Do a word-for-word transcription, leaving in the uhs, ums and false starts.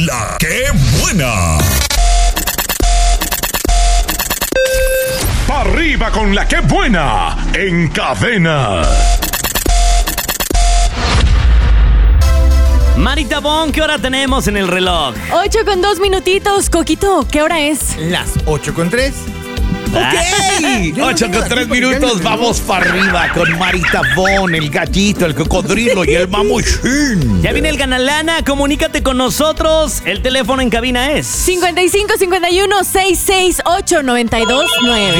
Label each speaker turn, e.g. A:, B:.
A: La que buena.
B: Arriba con la que buena en Cadena.
C: Marita Bon, ¿qué hora tenemos en el reloj?
D: Ocho con dos minutitos. Coquito, ¿qué hora es?
E: Las ocho con tres.
C: ¡Ok!
E: ocho con tres minutos, vamos para arriba con Marita Bon, el gallito, el cocodrilo y el mamuchín.
C: Ya viene el Ganalana, comunícate con nosotros. El teléfono en cabina es
D: cincuenta y cinco cincuenta y uno sesenta y seis ocho noventa y dos nueve.